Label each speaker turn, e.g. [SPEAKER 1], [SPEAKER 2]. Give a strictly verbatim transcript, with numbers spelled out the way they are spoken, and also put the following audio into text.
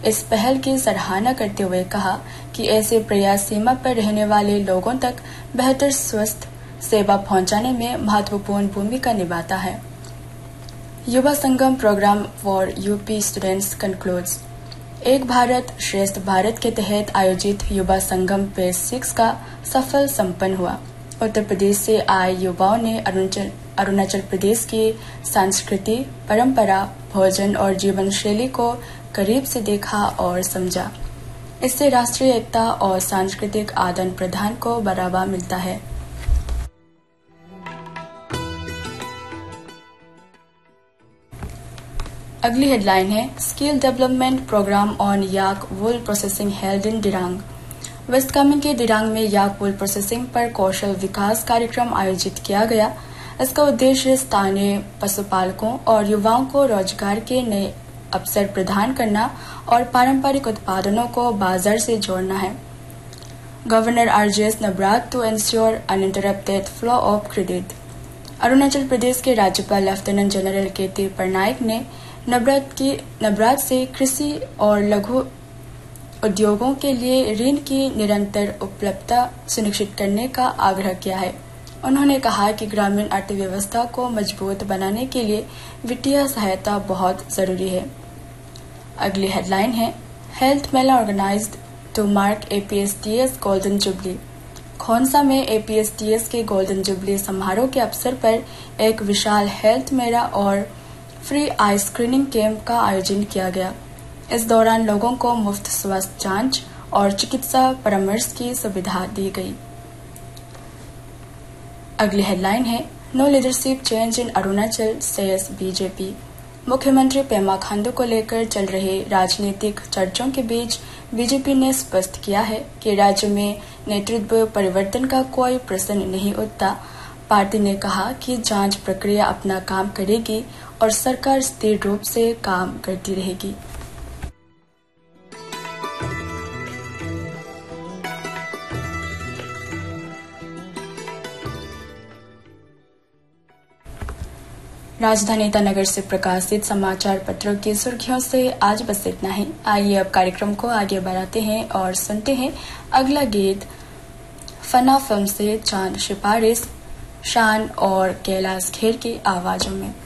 [SPEAKER 1] इस पहल की सराहना करते हुए कहा कि ऐसे प्रयास सीमा पर रहने वाले लोगों तक बेहतर स्वास्थ्य सेवा पहुंचाने में महत्वपूर्ण भूमिका निभाता है। Yuva Sangam programme for UP students concludes. एक भारत श्रेष्ठ भारत के तहत आयोजित युवा संगम फेज सिक्स का सफल संपन्न हुआ। उत्तर प्रदेश से आए युवाओं ने अरुणाचल अरुणाचल प्रदेश की संस्कृति, परंपरा, भोजन और जीवन शैली को करीब से देखा और समझा। इससे राष्ट्रीय एकता और सांस्कृतिक आदान प्रदान को बढ़ावा मिलता है। अगली हेडलाइन है skill development programme on yak wool processing held in Dirang. Waste Kameng के दिरांग में याक वुल प्रोसेसिंग पर कौशल विकास कार्यक्रम आयोजित किया गया। इसका उद्देश्य स्थानीय पशुपालकों और युवाओं को रोजगार के नए अवसर प्रदान करना और पारंपरिक उत्पादनों को बाजार से जोड़ना है। Governor RJS नबरात to ensure uninterrupted flow of credit. Arunachal Pradesh के राज्यपाल लेफ्टिनेंट जनरल केटी पटनायक ने नबरात की नबरात से कृषि और लघु उद्योगों के लिए ऋण की निरंतर उपलब्धता सुनिश्चित करने का आग्रह किया है। उन्होंने कहा कि ग्रामीण अर्थव्यवस्था को मजबूत बनाने के लिए वित्तीय सहायता बहुत जरूरी है। अगली हेडलाइन है health Mela organised to mark एपीएसटीएस golden jubilee. Khonsa में एपीएसटीएस के गोल्डन जुबली समारोह के अवसर पर एक विशाल हेल्थ मेला और फ्री आई स्क्रीनिंग कैंप का आयोजन किया गया। इस दौरान लोगों को मुफ्त स्वास्थ्य जांच और चिकित्सा परामर्श की सुविधा दी गई। अगली हेडलाइन है no leadership change in Arunachal says BJP. मुख्यमंत्री पेमा खांडू को लेकर चल रहे राजनीतिक चर्चाओं के बीच बीजेपी ने स्पष्ट किया है कि राज्य में नेतृत्व परिवर्तन का कोई प्रश्न नहीं उठता। पार्टी ने कहा कि जांच प्रक्रिया अपना काम करेगी और सरकार स्थिर रूप से काम करती रहेगी। राजधानी ईटानगर से प्रकाशित समाचार पत्रों की सुर्खियों से आज बस इतना ही। आइए अब कार्यक्रम को आगे बढ़ाते हैं और सुनते हैं अगला गीत फना फिल्म से चांद सिपारिश शान और कैलाश खेर की आवाजों में।